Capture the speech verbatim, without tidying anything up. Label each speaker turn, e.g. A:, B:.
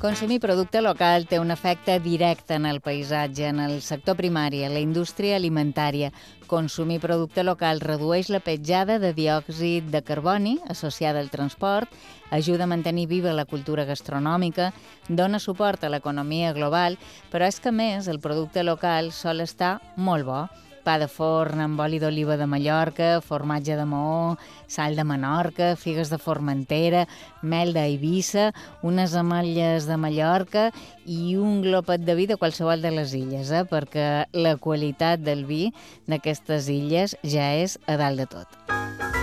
A: Consumir producte local té un efecte directe en el paisatge, en el sector primari, en la indústria alimentària. Consumir producte local redueix la petjada de diòxid de carboni associada al transport, ajuda a mantenir viva la cultura gastronòmica, dona suport a l'economia global, però és que, a més, el producte local sol estar molt bo. Pa de forn amb oli d'oliva de Mallorca, formatge de Maó, sal de Menorca, figues de Formentera, mel d'Eivissa, unes ametlles de Mallorca i un glopet de vi de qualsevol de les illes, eh? Perquè la qualitat del vi d'aquestes illes ja és a dalt de tot.